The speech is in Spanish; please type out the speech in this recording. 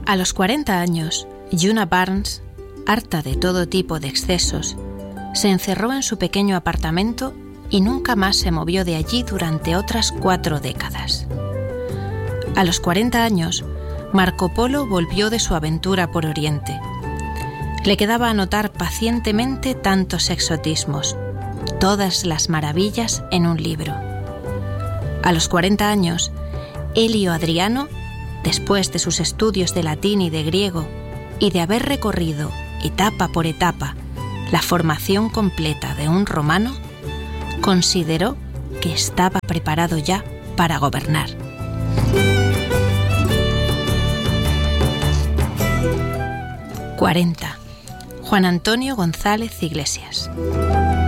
A los 40 años, Juna Barnes, harta de todo tipo de excesos, se encerró en su pequeño apartamento y nunca más se movió de allí durante otras 4 décadas. A los 40 años, Marco Polo volvió de su aventura por Oriente. Le quedaba anotar pacientemente tantos exotismos, todas las maravillas en un libro. A los 40 años, Elio Adriano, después de sus estudios de latín y de griego, y de haber recorrido, etapa por etapa, la formación completa de un romano, consideró que estaba preparado ya para gobernar. ¡40! Juan Antonio González Iglesias.